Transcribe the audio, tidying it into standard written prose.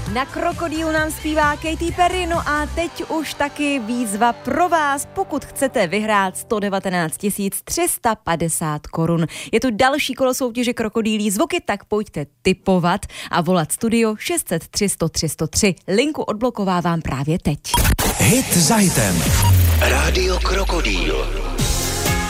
Na Krokodýlu nám zpívá Katy Perry, no a teď už taky výzva pro vás, pokud chcete vyhrát 119 350 korun. Je tu další kolo soutěže Krokodýlí zvuky, tak pojďte tipovat a volat studio 603 103 103. Linku odblokovávám právě teď. Hit za hitem. Rádio Krokodýl.